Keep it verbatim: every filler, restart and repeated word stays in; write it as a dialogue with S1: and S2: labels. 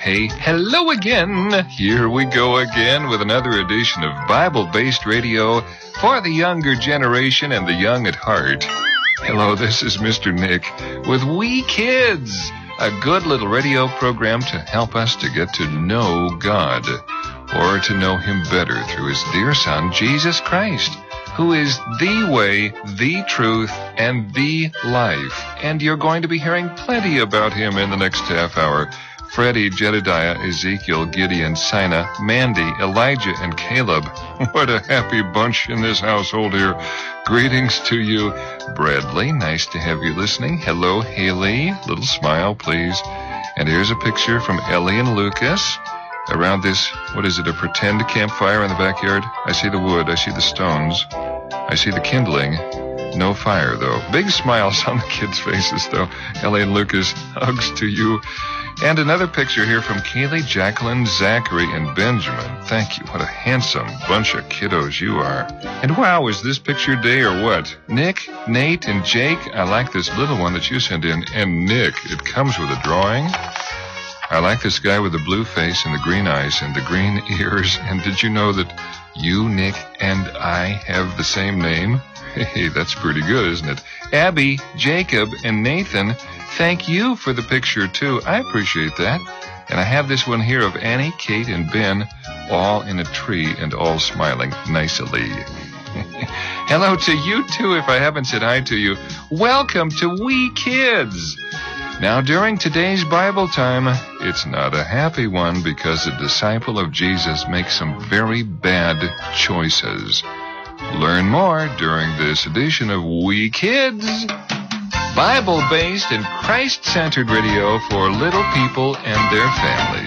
S1: Hey, hello again. Here we go again with another edition of Bible-based radio for the younger generation and the young at heart. Hello, this is Mister Nick with We Kids, a good little radio program to help us to get to know God, or to know Him better through His dear Son, Jesus Christ, who is the way, the truth, and the life. And you're going to be hearing plenty about Him in the next half hour. Freddie, Jedediah, Ezekiel, Gideon, Sina, Mandy, Elijah, and Caleb. What a happy bunch in this household here. Greetings to you. Bradley, nice to have you listening. Hello, Haley. Little smile, please. And here's a picture from Ellie and Lucas. Around this, what is it, a pretend campfire in the backyard? I see the wood, I see the stones, I see the kindling. No fire, though. Big smiles on the kids' faces, though. Ellie and Lucas, hugs to you. And another picture here from Kaylee, Jacqueline, Zachary, and Benjamin. Thank you. What a handsome bunch of kiddos you are. And wow, is this picture day or what? Nick, Nate, and Jake, I like this little one that you sent in. And Nick, it comes with a drawing. I like this guy with the blue face and the green eyes and the green ears. And did you know that you, Nick, and I have the same name? Hey, that's pretty good, isn't it? Abby, Jacob, and Nathan, thank you for the picture, too. I appreciate that. And I have this one here of Annie, Kate, and Ben, all in a tree and all smiling nicely. Hello to you, too, if I haven't said hi to you. Welcome to We Kids. Now, during today's Bible time, it's not a happy one because a disciple of Jesus makes some very bad choices. Learn more during this edition of We Kids, Bible-based and Christ-centered radio for little people and their families.